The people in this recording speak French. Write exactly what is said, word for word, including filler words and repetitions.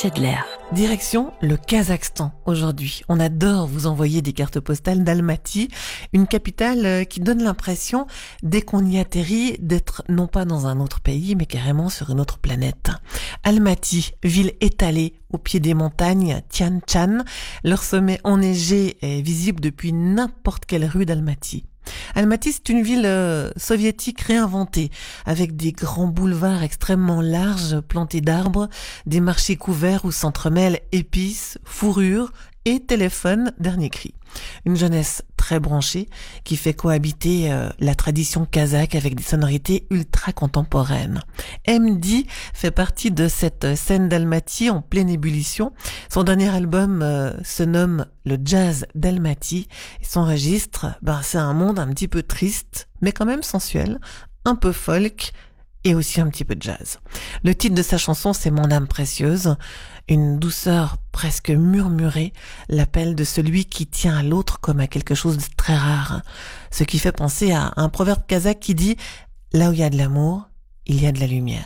Fiedler. Direction le Kazakhstan aujourd'hui. On adore vous envoyer des cartes postales d'Almaty, une capitale qui donne l'impression, dès qu'on y atterrit, d'être non pas dans un autre pays, mais carrément sur une autre planète. Almaty, ville étalée au pied des montagnes Tian Shan, leur sommet enneigé est visible depuis n'importe quelle rue d'Almaty. Almaty, c'est une ville euh, soviétique réinventée, avec des grands boulevards extrêmement larges, plantés d'arbres, des marchés couverts où s'entremêlent épices, fourrures et téléphones dernier cri. Une jeunesse très branchée qui fait cohabiter euh, la tradition kazakh avec des sonorités ultra contemporaines. M D fait partie de cette scène d'Almaty en pleine ébullition. Son dernier album euh, se nomme Le Jazz d'Almaty. Et son registre, ben, c'est un monde un petit peu triste, mais quand même sensuel, un peu folk et aussi un petit peu de jazz. Le titre de sa chanson, c'est Mon âme précieuse. Une douceur presque murmurée, l'appel de celui qui tient à l'autre comme à quelque chose de très rare. Ce qui fait penser à un proverbe kazakh qui dit « Là où il y a de l'amour, il y a de la lumière ».